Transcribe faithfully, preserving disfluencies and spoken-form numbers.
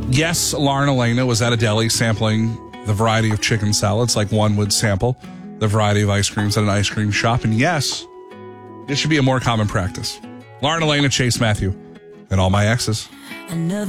Yes, Lauren Elena was at a deli sampling the variety of chicken salads like one would sample the variety of ice creams at an ice cream shop. And yes, it should be a more common practice. Lauren Elena, Chase Matthew, and all my exes.